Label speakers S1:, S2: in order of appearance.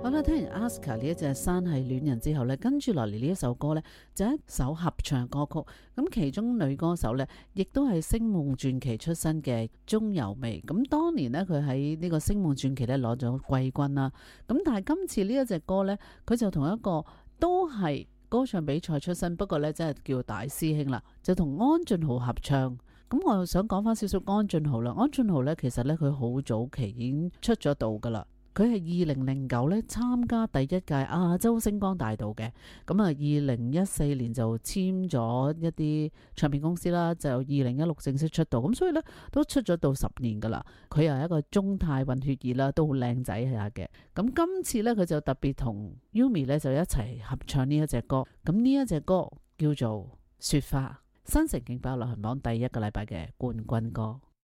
S1: 好啦，聽完 Aska 呢一隻山係戀人之後呢，跟住落嚟呢一首歌呢，就係一首合唱歌曲。咁其中女歌手呢，亦都係星夢傳奇出身嘅鍾柔美。咁當年呢，佢喺呢個星夢傳奇呢攞咗季軍啦。咁但係今次呢一隻歌呢，佢就同一個都係歌唱比賽出身，不過呢，真係叫大師兄啦，就同安俊豪合唱。咁我又想講翻少少安俊豪啦。安俊豪呢，其實呢，佢好早期已經出咗道噶啦。佢係2009咧參加第一屆亞洲星光大道嘅，咁啊2014年就簽咗一啲唱片公司啦，就2016正式出道，咁所以咧都出咗道10年噶啦。佢又係一個中泰混血兒啦，都好靚仔下嘅。咁今次咧佢就特別同 Yumi 咧就一齊合唱呢一隻歌，咁呢一隻歌叫做《雪花》，新城勁爆流行榜第1個禮拜嘅冠軍歌。